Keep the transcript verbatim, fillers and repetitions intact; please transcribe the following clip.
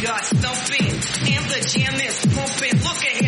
are thumping and the jam is pumping. Look ahead.